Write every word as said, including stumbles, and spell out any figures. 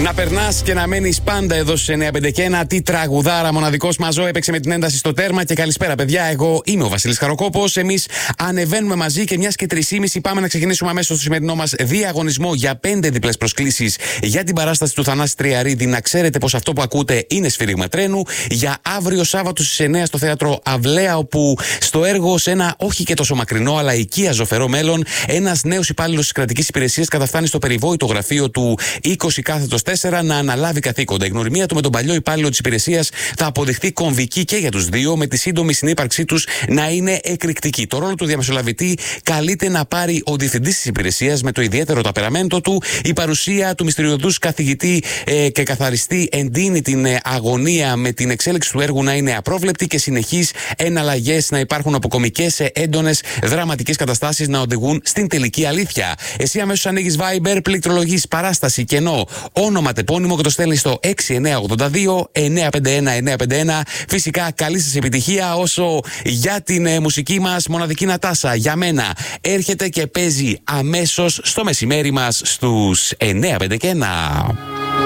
Να περνάς και να μένεις πάντα εδώ στις εννιά πέντε και ένα. Τι τραγουδάρα, μοναδικός Μαζό έπαιξε με την ένταση στο τέρμα. Και καλησπέρα, παιδιά. Εγώ είμαι ο Βασίλης Χαροκόπος. Εμείς ανεβαίνουμε μαζί και μιας και τρεις και μισή πάμε να ξεκινήσουμε αμέσως στο σημερινό μας διαγωνισμό για πέντε διπλές προσκλήσεις για την παράσταση του Θανάση Τριαρίδη. Να ξέρετε πως αυτό που ακούτε είναι σφύριγμα τρένου. Για αύριο Σάββατο στις εννιά στο θέατρο Αυλαία, όπου στο έργο σε ένα όχι και τόσο μακρινό αλλά οικία ζωφερό μέλλον, ένας νέος υπάλληλος της κρατικής υπηρεσίας καταφθάνει στο περιβόητο γραφείο του είκοσι κάθετος τέσσερα να αναλάβει καθήκοντα. Η γνωριμία του με τον παλιό υπάλληλο της υπηρεσίας θα αποδειχθεί κομβική και για τους δύο, με τη σύντομη συνύπαρξή τους να είναι εκρηκτική. Το ρόλο του διαμεσολαβητή καλείται να πάρει ο διευθυντής της υπηρεσίας, με το ιδιαίτερο ταπεραμέντο του. Η παρουσία του μυστηριωδούς καθηγητή ε, και καθαριστή εντείνει την ε, αγωνία, με την εξέλιξη του έργου να είναι απρόβλεπτη και συνεχείς εναλλαγές να υπάρχουν από κωμικές σε έντονες δραματικές καταστάσεις να οδηγούν στην τελική αλήθεια. Εσύ αμέσως ανοίγεις Viber, πληκτρολογείς παράσταση κενό, όνομα τεπώνυμο και το στέλνεις στο έξι εννιά οκτώ δύο εννιά πέντε ένα εννιά πέντε ένα. Φυσικά καλή σας επιτυχία. Όσο για την ε, μουσική μας, μοναδική Νατάσα για μένα έρχεται και παίζει αμέσως στο μεσημέρι μας στους εννιά πέντε και ένα.